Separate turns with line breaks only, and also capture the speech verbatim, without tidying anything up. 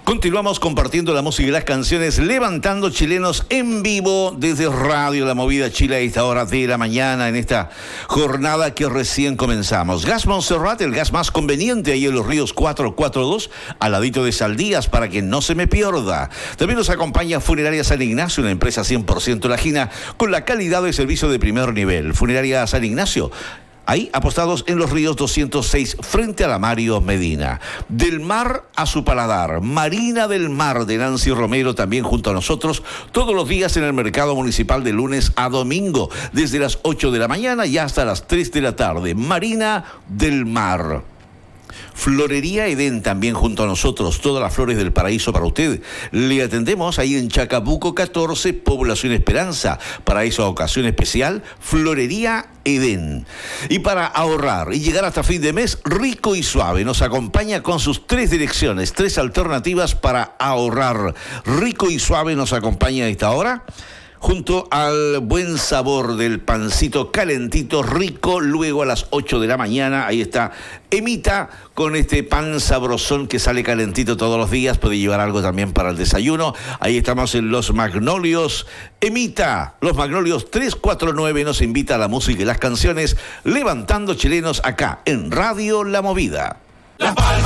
Continuamos compartiendo la música y las canciones, levantando chilenos en vivo desde Radio La Movida Chile a esta hora de la mañana en esta jornada que recién comenzamos. Gas Montserrat, el gas más conveniente ahí en los ríos cuatrocientos cuarenta y dos, al ladito de Saldías, para que no se me pierda. También nos acompaña Funeraria San Ignacio, una empresa cien por ciento lajina con la calidad de servicio de primer nivel. Funeraria San Ignacio, ahí apostados en los ríos doscientos seis frente a la Mario Medina. Del mar a su paladar, Marina del Mar de Nancy Romero también junto a nosotros todos los días en el mercado municipal de lunes a domingo, desde las ocho de la mañana y hasta las tres de la tarde. Marina del Mar. Florería Edén también junto a nosotros, todas las flores del paraíso para usted. Le atendemos ahí en Chacabuco catorce, Población Esperanza. Para esa ocasión especial, Florería Edén. Y para ahorrar y llegar hasta fin de mes, Rico y Suave nos acompaña con sus tres direcciones, tres alternativas para ahorrar. Rico y Suave nos acompaña a esta hora, junto al buen sabor del pancito calentito rico, luego a las ocho de la mañana, ahí está Emita con este pan sabrosón que sale calentito todos los días, puede llevar algo también para el desayuno. Ahí estamos en Los Magnolios. Emita, Los Magnolios trescientos cuarenta y nueve nos invita a la música y las canciones, levantando chilenos acá en Radio La Movida.
La Palma.